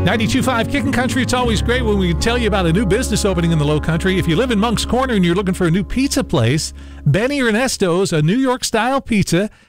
92.5 Kickin' Country. It's always great when we tell you about a new business opening in the Low Country. If you live in Monk's Corner and you're looking for a new pizza place, Benny Ernesto's, a New York-style pizza,